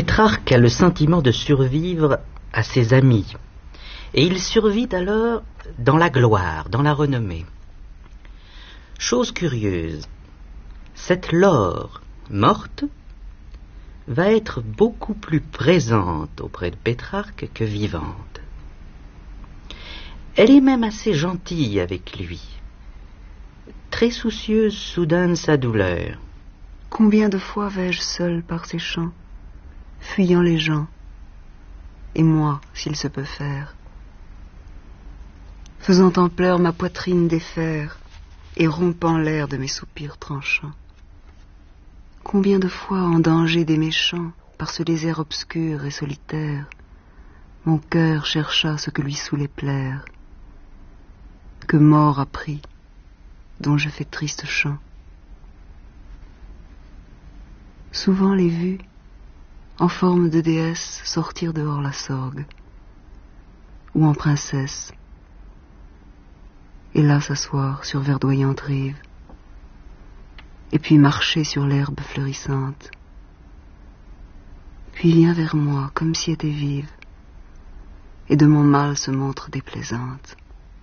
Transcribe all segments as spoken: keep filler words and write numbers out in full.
Pétrarque a le sentiment de survivre à ses amis, et il survit alors dans la gloire, dans la renommée. Chose curieuse, cette Laure morte va être beaucoup plus présente auprès de Pétrarque que vivante. Elle est même assez gentille avec lui, très soucieuse soudain de sa douleur. Combien de fois vais-je seul par ces champs, fuyant les gens, et moi, s'il se peut faire, faisant en pleurs ma poitrine défaire, et rompant l'air de mes soupirs tranchants. Combien de fois en danger des méchants, par ce désert obscur et solitaire, mon cœur chercha ce que lui saoulait plaire, que mort a pris, dont je fais triste chant. Souvent les vues, en forme de déesse, sortir dehors la sorgue, ou en princesse, et là s'asseoir sur verdoyante rive, et puis marcher sur l'herbe fleurissante, puis vient vers moi comme si était vive, et de mon mal se montre déplaisante.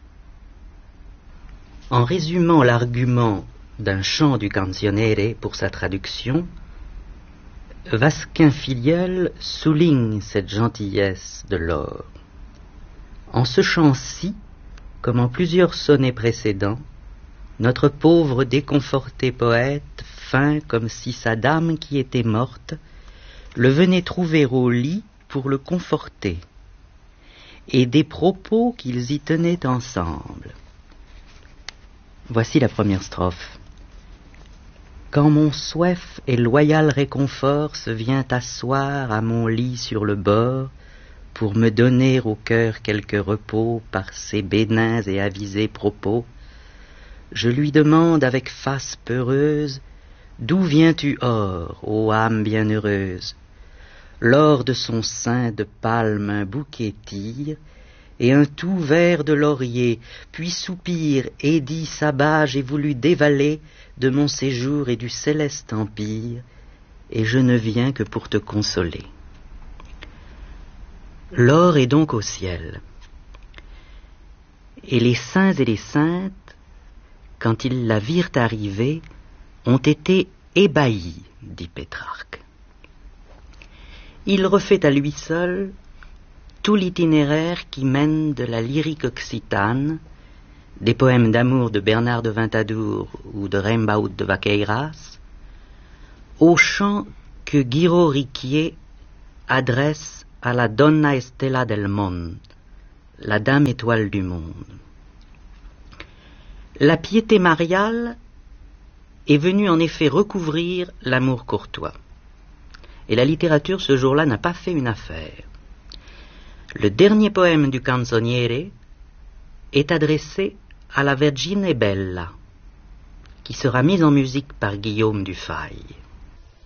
En résumant l'argument d'un chant du Canzoniere pour sa traduction, Vasquin Filial souligne cette gentillesse de Laure. En ce chant-ci, comme en plusieurs sonnets précédents, notre pauvre déconforté poète feint comme si sa dame qui était morte le venait trouver au lit pour le conforter, et des propos qu'ils y tenaient ensemble. Voici la première strophe. Quand mon soif et loyal réconfort se vient asseoir à mon lit sur le bord, pour me donner au cœur quelque repos par ses bénins et avisés propos, je lui demande avec face peureuse, d'où viens-tu or, ô âme bienheureuse? Lors de son sein de palme un bouquet tire, et un tout vert de laurier, puis soupire et dit s'abat, j'ai voulu dévaler de mon séjour et du céleste empire, et je ne viens que pour te consoler. Laure est donc au ciel, et les saints et les saintes, quand ils la virent arriver, ont été ébahis, dit Pétrarque. Il refait à lui seul tout l'itinéraire qui mène de la lyrique occitane, des poèmes d'amour de Bernard de Ventadour ou de Rimbaud de Vaqueiras, au chant que Guiraud Riquier adresse à la Donna Estella del Monde, la dame étoile du monde. La piété mariale est venue en effet recouvrir l'amour courtois, et la littérature ce jour-là n'a pas fait une affaire. Le dernier poème du Canzoniere est adressé à la Vergine Bella, qui sera mise en musique par Guillaume Dufay.